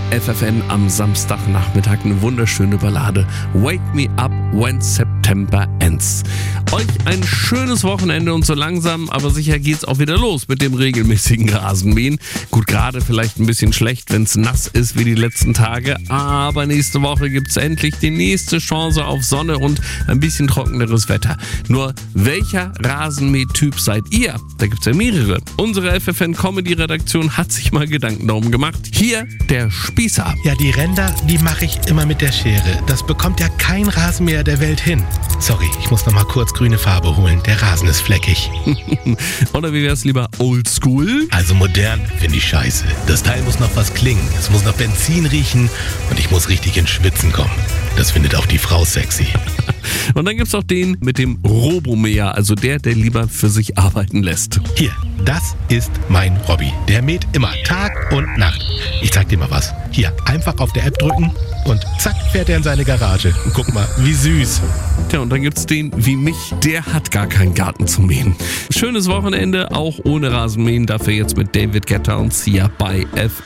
FFN am Samstagnachmittag eine wunderschöne Ballade. Wake me up when September ends. Euch ein schönes Wochenende und so langsam, aber sicher geht's auch wieder los mit dem regelmäßigen Rasenmähen. Gut, gerade vielleicht ein bisschen schlecht, wenn es nass ist wie die letzten Tage, aber nächste Woche gibt's endlich die nächste Chance auf Sonne und ein bisschen trockeneres Wetter. Nur welcher Rasenmähtyp seid ihr? Da gibt's ja mehrere. Unsere FFN-Comedy-Redaktion hat sich mal Gedanken darum gemacht. Hier der Spießer. Ja, die Ränder, die mache ich immer mit der Schere. Das bekommt ja kein Rasenmäher der Welt hin. Sorry, ich muss noch mal kurz grüne Farbe holen. Der Rasen ist fleckig. Oder wie wär's lieber oldschool? Also modern finde ich scheiße. Das Teil muss noch was klingen. Es muss nach Benzin riechen und ich muss richtig ins Schwitzen kommen. Das findet auch die Frau sexy. Und dann gibt's auch den mit dem Robomäher, also der lieber für sich arbeiten lässt. Hier, das ist mein Hobby. Der mäht immer Tag und Nacht. Ich zeig dir mal was. Hier, einfach auf der App drücken und zack, fährt er in seine Garage. Und guck mal, wie süß. Tja, und dann gibt's den wie mich, der hat gar keinen Garten zu mähen. Schönes Wochenende, auch ohne Rasenmähen, dafür jetzt mit David Guetta und Sia bei FFN.